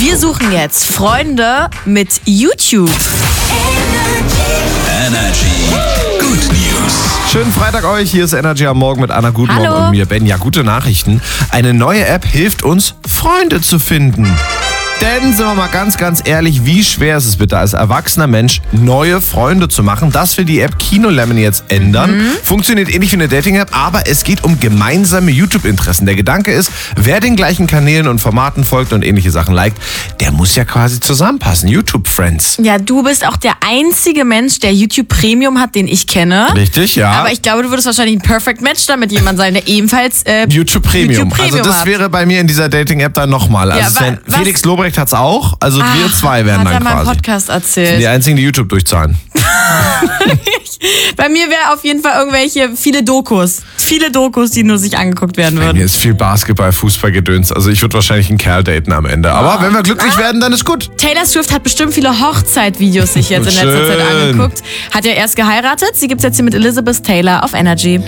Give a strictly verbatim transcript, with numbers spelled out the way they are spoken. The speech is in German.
Wir suchen jetzt Freunde mit YouTube. Energy Good News. Schönen Freitag euch, hier ist Energy am Morgen mit Anna Guten Hallo. Morgen und mir, Ben. Ja, gute Nachrichten. Eine neue App hilft uns, Freunde zu finden. Denn, sind wir mal ganz, ganz ehrlich, wie schwer ist es bitte als erwachsener Mensch, neue Freunde zu machen? Das will die App Kino Lemon jetzt ändern. Mhm. Funktioniert ähnlich wie eine Dating-App, aber es geht um gemeinsame YouTube-Interessen. Der Gedanke ist, wer den gleichen Kanälen und Formaten folgt und ähnliche Sachen liked, der muss ja quasi zusammenpassen. YouTube-Friends. Ja, du bist auch der einzige Mensch, der YouTube Premium hat, den ich kenne. Richtig, ja. Aber ich glaube, du würdest wahrscheinlich ein Perfect Match damit jemand sein, der ebenfalls äh, YouTube Premium. YouTube Premium also das hat. wäre bei mir in dieser Dating-App dann nochmal. Also Ja, es wa- wären- was- Felix Lobrecht hat's auch. Also Ach, wir zwei wären hat dann er mal im quasi. Podcast Die erzählt. einzigen, die YouTube durchzahlen. Bei mir wäre auf jeden Fall irgendwelche, viele Dokus. Viele Dokus, die nur sich angeguckt werden Hier würden. ist viel Basketball, Fußball gedöns. Also ich würde wahrscheinlich einen Kerl daten am Ende. Aber wenn wir glücklich werden, dann ist gut. Taylor Swift hat bestimmt viele Hochzeitvideos sich jetzt in letzter Schön. Zeit angeguckt. Hat ja erst geheiratet. Sie gibt's jetzt hier mit Elizabeth Taylor auf Energy.